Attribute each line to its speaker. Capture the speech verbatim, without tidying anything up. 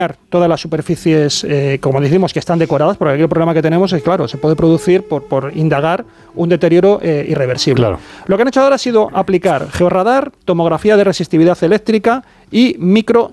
Speaker 1: todas las superficies, eh, como decimos, que están decoradas, porque aquí el problema que tenemos es, claro, se puede producir por, por indagar un deterioro eh, irreversible. Claro. Lo que han hecho ahora ha sido aplicar georradar, tomografía de resistividad eléctrica y micro